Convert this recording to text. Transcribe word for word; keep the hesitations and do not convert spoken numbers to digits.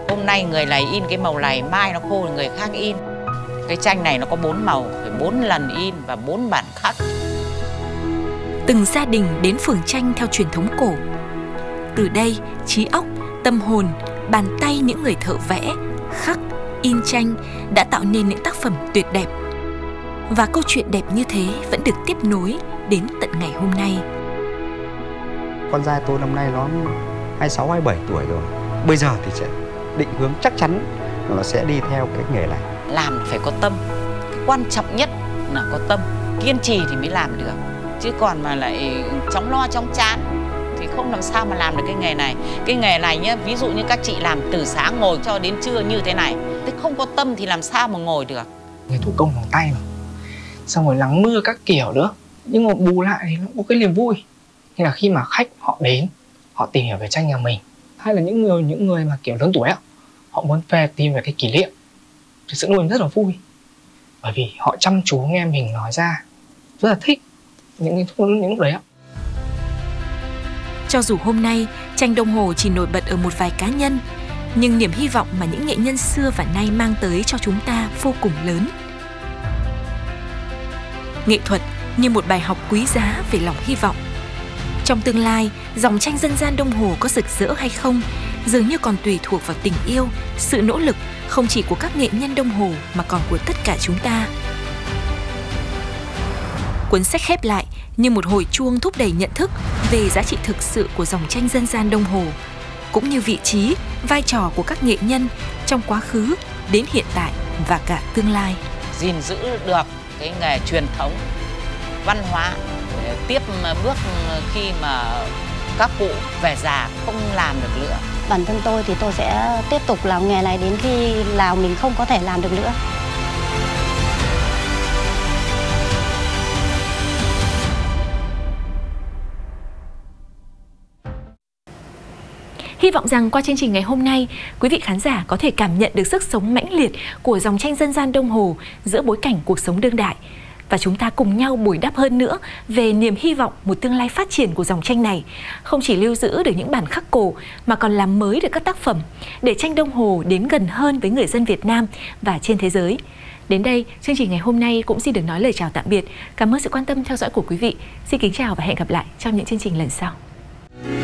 Hôm nay người này in cái màu này, mai nó khô người khác in. Cái tranh này nó có bốn màu, phải bốn lần in và bốn bản khắc. Từng gia đình đến phường tranh theo truyền thống cổ. Từ đây, trí óc, tâm hồn, bàn tay những người thợ vẽ, khắc, in tranh đã tạo nên những tác phẩm tuyệt đẹp. Và câu chuyện đẹp như thế vẫn được tiếp nối đến tận ngày hôm nay. Con trai tôi năm nay nó hai mươi sáu, hai mươi bảy tuổi rồi. Bây giờ thì sẽ định hướng chắc chắn là nó sẽ đi theo cái nghề này. Làm phải có tâm. Cái quan trọng nhất là có tâm. Kiên trì thì mới làm được. Chứ còn mà lại chóng lo chóng chán thì không làm sao mà làm được cái nghề này. Cái nghề này nhá, ví dụ như các chị làm từ sáng ngồi cho đến trưa như thế này, thế không có tâm thì làm sao mà ngồi được. Người thủ công bằng tay mà. Xong rồi nắng mưa các kiểu nữa. Nhưng mà bù lại thì nó có cái niềm vui. Nên là khi mà khách họ đến, họ tìm hiểu về tranh nhà mình, hay là những người những người mà kiểu lớn tuổi á, họ muốn về tìm về cái kỷ niệm, thực sự luôn rất là vui. Bởi vì họ chăm chú nghe mình nói ra, rất là thích những những, những lúc đấy ạ. Cho dù hôm nay tranh đồng hồ chỉ nổi bật ở một vài cá nhân, nhưng niềm hy vọng mà những nghệ nhân xưa và nay mang tới cho chúng ta vô cùng lớn. Nghệ thuật như một bài học quý giá về lòng hy vọng. Trong tương lai, dòng tranh dân gian đồng hồ có rực rỡ hay không dường như còn tùy thuộc vào tình yêu, sự nỗ lực không chỉ của các nghệ nhân đồng hồ mà còn của tất cả chúng ta. Cuốn sách khép lại như một hồi chuông thúc đẩy nhận thức về giá trị thực sự của dòng tranh dân gian đồng hồ, cũng như vị trí, vai trò của các nghệ nhân trong quá khứ đến hiện tại và cả tương lai. Gìn giữ được cái nghề truyền thống, văn hóa để tiếp bước khi mà các cụ về già không làm được nữa. Bản thân tôi thì tôi sẽ tiếp tục làm nghề này đến khi nào mình không có thể làm được nữa. Hy vọng rằng qua chương trình ngày hôm nay, quý vị khán giả có thể cảm nhận được sức sống mãnh liệt của dòng tranh dân gian đồng hồ giữa bối cảnh cuộc sống đương đại. Và chúng ta cùng nhau bồi đắp hơn nữa về niềm hy vọng một tương lai phát triển của dòng tranh này. Không chỉ lưu giữ được những bản khắc cổ mà còn làm mới được các tác phẩm để tranh đồng hồ đến gần hơn với người dân Việt Nam và trên thế giới. Đến đây, chương trình ngày hôm nay cũng xin được nói lời chào tạm biệt. Cảm ơn sự quan tâm theo dõi của quý vị. Xin kính chào và hẹn gặp lại trong những chương trình lần sau.